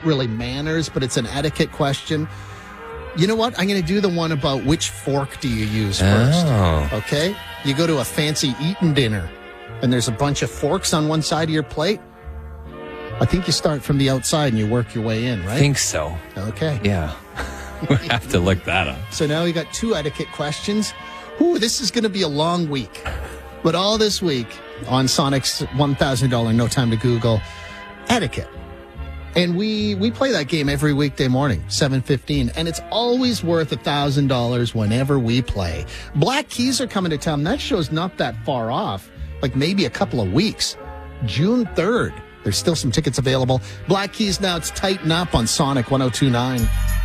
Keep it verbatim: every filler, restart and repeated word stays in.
really manners, but it's an etiquette question. You know what? I'm going to do the one about which fork do you use first. Oh. Okay? You go to a fancy eating dinner, and there's a bunch of forks on one side of your plate. I think you start from the outside and you work your way in, right? I think so. Okay. Yeah. We have to look that up. So now we got two etiquette questions. Ooh, this is going to be a long week. But all this week on Sonic's one thousand dollars No Time to Google etiquette. And we, we play that game every weekday morning, seven fifteen, and it's always worth one thousand dollars whenever we play. Black Keys are coming to town. That show's not that far off, like maybe a couple of weeks. June third. There's still some tickets available. Black Keys now, it's Tighten Up on Sonic one oh two point nine.